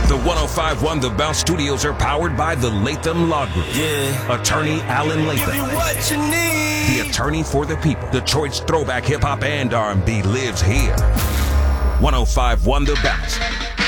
The 105.1 The Bounce Studios are powered by the Latham Law Group. Yeah. Attorney Alan Latham. What you need. The attorney for the people. Detroit's throwback hip-hop and R&B lives here. 105.1 The Bounce.